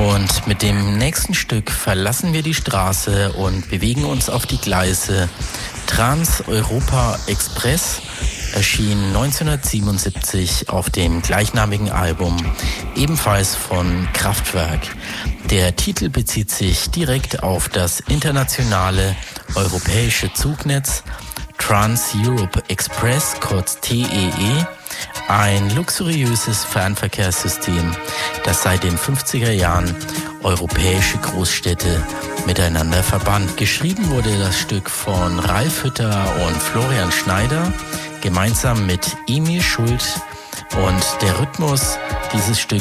Und mit dem nächsten Stück verlassen wir die Straße und bewegen uns auf die Gleise. Trans-Europa Express erschien 1977 auf dem gleichnamigen Album, ebenfalls von Kraftwerk. Der Titel bezieht sich direkt auf das internationale europäische Zugnetz Trans-Europe Express, kurz TEE, ein luxuriöses Fernverkehrssystem, das seit den 50er Jahren europäische Großstädte miteinander verband. Geschrieben wurde das Stück von Ralf Hütter und Florian Schneider, gemeinsam mit Emil Schult, und der Rhythmus dieses Stücks